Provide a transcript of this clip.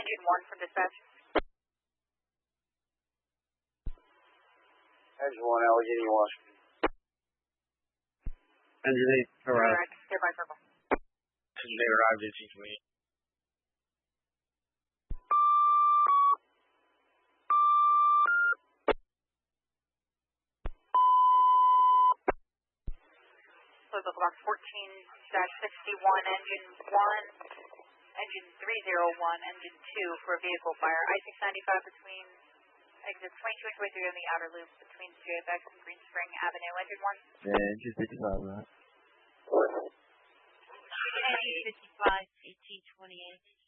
engine 1 from dispatch. Engine 1, Allegheny, Washington. Engine 8 arrived. Nearby purple. Engine 8 arrived at 1828. Local box 14-61, engine 1, engine 301, engine 2 for a vehicle fire. I-695 between exits 22 and 23 on the outer loop between JFX and Green Spring Avenue. Engine 1. Yeah, engine 55, right? Engine 55, 1828.